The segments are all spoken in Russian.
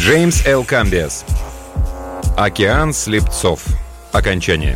Джеймс Л. Камбиас. «Океан слепцов». Окончание.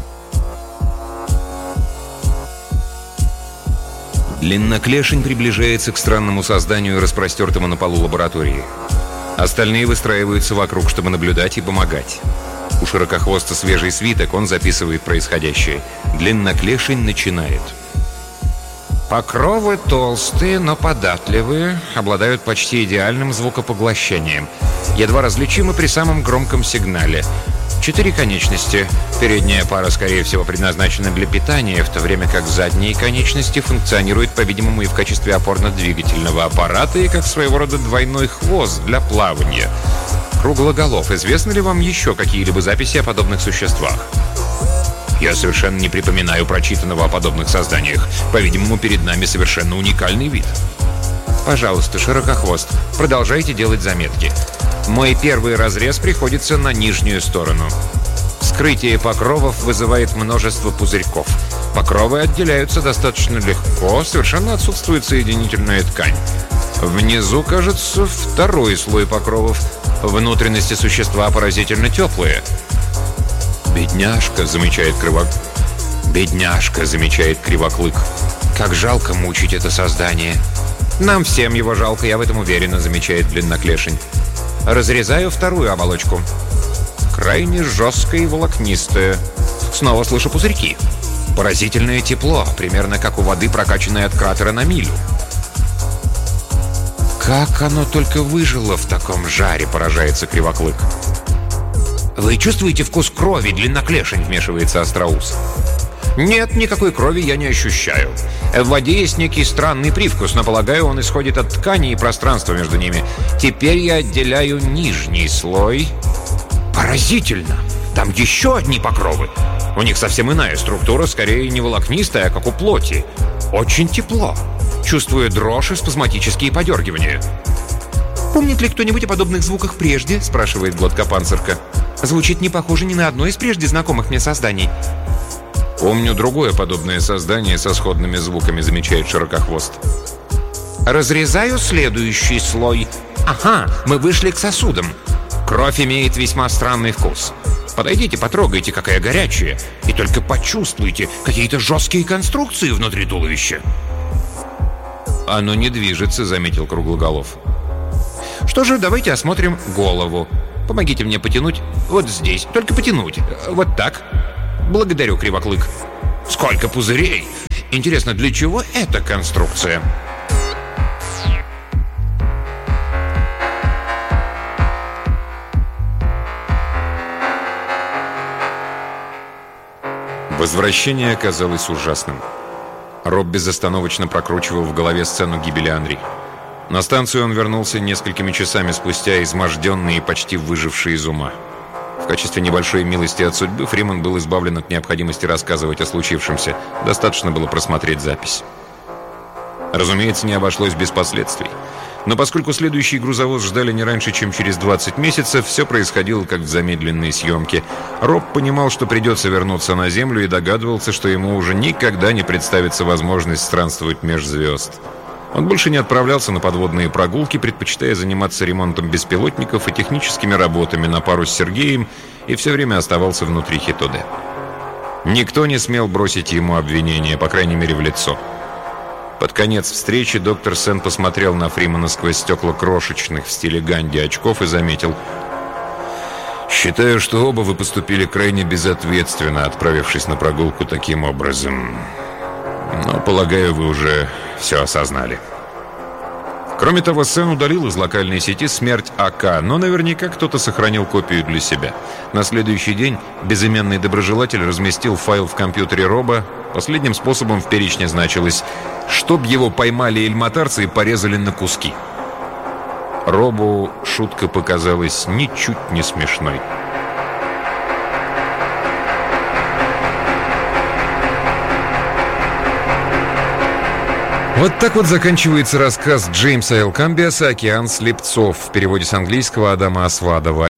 Длинноклешень приближается к странному созданию, распростертому на полу лаборатории. Остальные выстраиваются вокруг, чтобы наблюдать и помогать. У широкохвоста свежий свиток, он записывает происходящее. Длинноклешень начинает. Покровы толстые, но податливые, обладают почти идеальным звукопоглощением. Едва различимы при самом громком сигнале. 4 конечности. Передняя пара, скорее всего, предназначена для питания, в то время как задние конечности функционируют, по-видимому, и в качестве опорно-двигательного аппарата, и как своего рода двойной хвост для плавания. Круглоголов, известны ли вам еще какие-либо записи о подобных существах? Я совершенно не припоминаю прочитанного о подобных созданиях. По-видимому, перед нами совершенно уникальный вид. Пожалуйста, широкохвост, продолжайте делать заметки. Мой первый разрез приходится на нижнюю сторону. Вскрытие покровов вызывает множество пузырьков. Покровы отделяются достаточно легко, совершенно отсутствует соединительная ткань. Внизу, кажется, второй слой покровов. Внутренности существа поразительно теплые. «Бедняжка», — замечает Кривоклык. «Как жалко мучить это создание». «Нам всем его жалко, я в этом уверена», — замечает Длинноклешень. Разрезаю вторую оболочку. Крайне жесткая и волокнистая. Снова слышу пузырьки. Поразительное тепло, примерно как у воды, прокачанной от кратера на милю. «Как оно только выжило в таком жаре», — поражается Кривоклык. «Вы чувствуете вкус крови, Длинноклешень?» — вмешивается Остроус. «Нет, никакой крови я не ощущаю. В воде есть некий странный привкус, но, полагаю, он исходит от ткани и пространства между ними. Теперь я отделяю нижний слой». «Поразительно! Там еще одни покровы. У них совсем иная структура, скорее не волокнистая, а как у плоти. Очень тепло. Чувствую дрожь и спазматические подергивания». «Помнит ли кто-нибудь о подобных звуках прежде?» — спрашивает Гладкопанцирка. «Звучит не похоже ни на одно из прежде знакомых мне созданий». «Помню другое подобное создание со сходными звуками», — замечает Широкохвост. Разрезаю следующий слой. Ага, мы вышли к сосудам. Кровь имеет весьма странный вкус. Подойдите, потрогайте, какая горячая. И только почувствуйте какие-то жесткие конструкции внутри туловища. «Оно не движется», — заметил Круглоголов. «Что же, давайте осмотрим голову. Помогите мне потянуть вот здесь. Только потянуть. Вот так. Благодарю, Кривоклык. Сколько пузырей! Интересно, для чего эта конструкция?» Возвращение оказалось ужасным. Роб безостановочно прокручивал в голове сцену гибели Анри. На станцию он вернулся несколькими часами спустя, изможденный и почти выживший из ума. В качестве небольшой милости от судьбы Фриман был избавлен от необходимости рассказывать о случившемся. Достаточно было просмотреть запись. Разумеется, не обошлось без последствий. Но поскольку следующий грузовоз ждали не раньше, чем через 20 месяцев, все происходило как в замедленной съемке. Роб понимал, что придется вернуться на Землю, и догадывался, что ему уже никогда не представится возможность странствовать меж звезд. Он больше не отправлялся на подводные прогулки, предпочитая заниматься ремонтом беспилотников и техническими работами на пару с Сергеем, и все время оставался внутри Хитоде. Никто не смел бросить ему обвинения, по крайней мере, в лицо. Под конец встречи доктор Сен посмотрел на Фримана сквозь стекла крошечных в стиле Ганди очков и заметил: «Считаю, что оба вы поступили крайне безответственно, отправившись на прогулку таким образом. Но, полагаю, вы уже все осознали». Кроме того, Сен удалил из локальной сети смерть АК, но наверняка кто-то сохранил копию для себя. На следующий день безымянный доброжелатель разместил файл в компьютере Роба. Последним способом в перечне значилось: «Чтоб его поймали эльматарцы и порезали на куски». Робу шутка показалась ничуть не смешной. Вот так вот заканчивается рассказ Джеймса Л. Камбиаса «Океан слепцов» в переводе с английского Адама Асвадова.